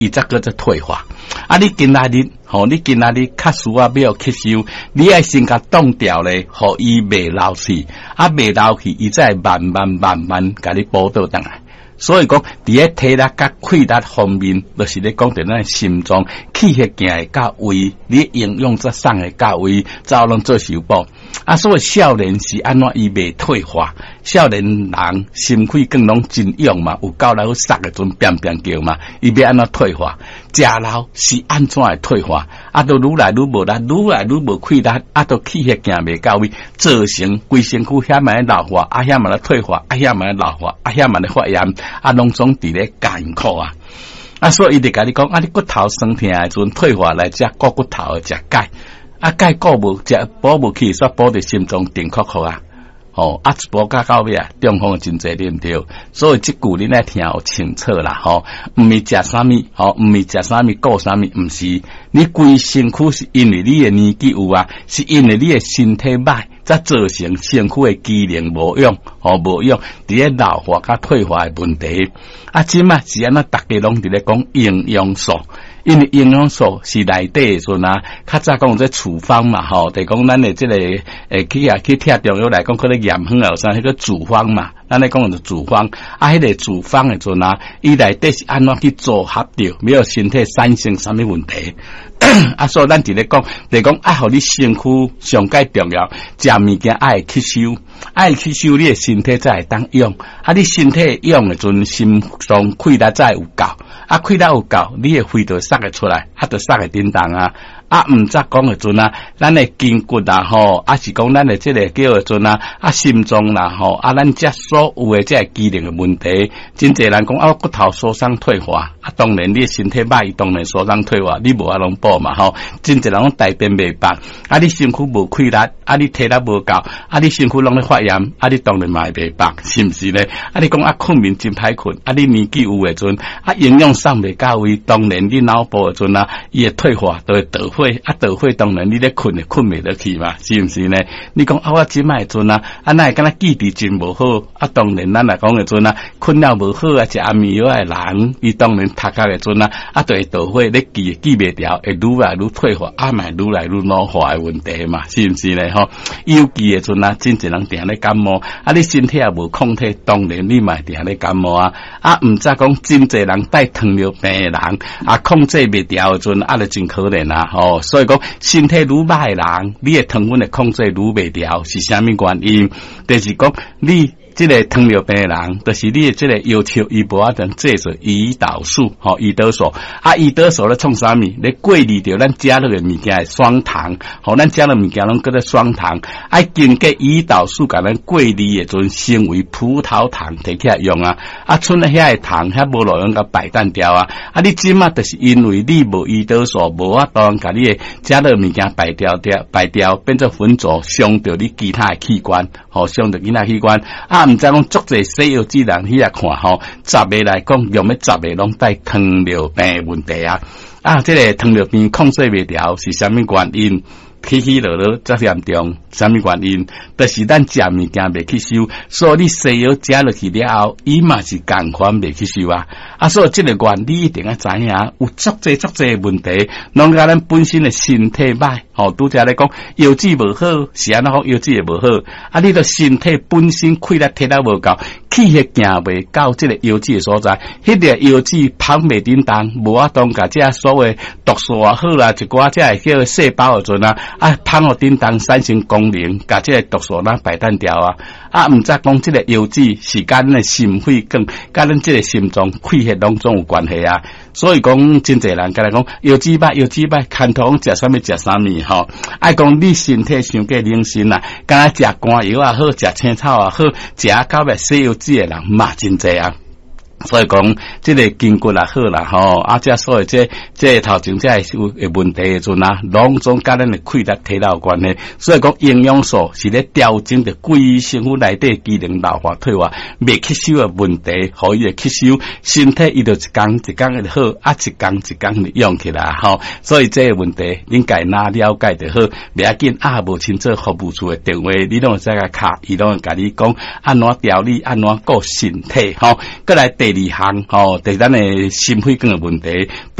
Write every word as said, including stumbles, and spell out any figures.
伊则个则退化。啊，你今仔日，吼，你今仔日较需要要吸收，你爱先甲冻掉咧，互伊未老去，啊，未老去，伊再慢慢慢慢甲你补倒转来。所以讲，伫咧体力甲气力方面，就是咧讲伫咱心脏气血行诶到位，你营养则送诶到位，才能做修补。啊，所以少年是安怎伊未退化？少年人心肺更拢真勇嘛，有够来好杀诶阵变变叫嘛，伊要安怎退化？食老是安怎会退化？啊，都愈来愈无力，愈来愈无气力，啊，都气血行未到位，造成规身躯遐慢老化，啊，遐慢咧退化，啊，遐慢咧老化，啊，遐慢咧发炎，啊，拢总伫咧艰苦啊！啊，所以伊就甲你讲，啊，你骨头酸痛诶阵退化来食骨骨头诶食钙。啊，钙顾无食补无去，煞补伫心脏定确确啊！吼、哦，啊，一补加到尾啊，中风真侪对毋对？所以即句你来听有清楚啦，吼、哦，毋是食啥物，吼、哦，毋是食啥物顾啥物，毋是你规身躯是因为你诶年纪有啊，是因为你诶身体歹，才造成身躯诶机能无用，吼、哦，无用，伫咧老化甲退化诶问题。啊，即嘛是安那，逐家拢伫咧讲营养素。因为营养素是内底诶阵啊，较早讲这处方嘛，吼，就讲咱诶即个诶去啊去听中药来讲，可能验方有啥迄个处方嘛，咱咧讲的处方，啊，迄个处方诶阵啊，伊内底是安怎去组合着，没有身体产生啥物问题。啊，所以咱伫咧讲，就讲爱互你身躯上介重要，食物件爱吸收，爱吸收你诶身体才会当用。啊，你身体用诶阵，心脏气力才有够，啊，气力有够，你诶肺就塞会出来，啊，就塞会叮当啊。啊，毋则讲诶阵啊，咱诶筋骨啊吼，啊是讲咱诶即个叫诶阵啊，啊心脏啦吼，啊咱遮所有诶即个机能诶问题，真侪人讲啊骨头疏松退化，啊当然你身体歹，当然疏松退化，你无法通补嘛吼，真侪人讲大便未白，啊你身躯无气力，啊你体力无够，啊你身躯拢咧发炎，啊你当然嘛会未白，是毋是咧？啊你讲啊困眠真歹困，啊你年纪有诶阵，啊营养送未到位，当然你脑部诶阵啊，伊会退化，都会倒火。啊，倒火当然你咧困诶困袂得去嘛，是毋是呢？你讲啊，我即摆阵啊，啊那会敢若记忆真无好，啊当然咱来讲诶阵啊，困了无好啊，食安眠药诶人，伊当然读壳诶阵啊，啊就会倒火，咧记记袂掉，会愈来愈退化，啊嘛愈来愈老化诶问题嘛，是毋是呢？吼，有记诶阵啊，真侪人定咧感冒，啊你身体也无抗体，当然你嘛定咧感冒啊，啊毋则讲真侪人带糖尿病诶人，啊控制袂掉诶阵，啊就真可怜啊，吼。所以讲，身体愈歹诶人，你诶糖分诶控制愈袂掉，是啥物原因？就是讲你。这个糖尿病的人，就是你的这个要求，伊无法通制作胰岛素，吼，胰岛素啊，胰岛素咧创啥物？咧过滤掉咱加入的物件的双糖，吼，咱加入物件拢叫做双糖，爱经过胰岛素甲咱过滤的阵成为葡萄糖摕起来用啊，啊，剩遐的糖遐无路用甲排蛋掉啊，啊，你即马就是因为你无胰岛素，无法当甲你的加入物件排掉掉，排掉变做混浊，伤着你其他的器官，吼，伤着其他器官啊。毋知讲足侪西药之人去来看吼，十个来讲，用要十个拢带糖尿病问题啊！啊，这个糖尿病控制袂了，是啥物原因？起起落落则严重，啥物原因？就是咱食物件袂吸收，所以你西药食落去了后，伊嘛是共款袂吸收啊！啊，所以这个原理一定要知影，有足侪足侪问题，拢甲咱本身的身体歹，吼，拄则咧讲药剂无好，是安怎讲药剂也无好，啊，你的身体本身气力体力无够，气血行袂到这个药剂的所在，迄个药剂芳袂叮当，无法当甲这所谓毒素也好啦，一寡这叫细胞的阵啊。啊，芳互叮当产生功能，甲即个毒素咱排蛋掉啊！啊，毋则讲即个药剂是甲咱的心肺更，甲咱即个心脏气血拢总有关系啊！所以讲，真侪人甲来讲药剂歹，药剂歹，看通食啥物食啥物吼，爱讲你身体伤过冷心啦，敢若食肝药也好，食青草也好，食啊到尾西药剂的人嘛真侪啊！所以讲，这个筋骨也好啦，吼，啊，这所谓这这头前这有问题的阵啊，拢总甲咱的气力体力有关系。所以讲，营养素是咧调整着规身躯内底机能老化退化未吸收的问题，互伊吸收，身体伊就一工一工的好，啊，一工一工的用起来，吼。所以这个问题，恁家哪了解就好，袂要紧啊，无清楚服务处的电话，你拢会使甲卡，伊拢会甲你讲安怎调理，安怎顾身体，吼。过来第第二项吼，第咱的心血管的问题。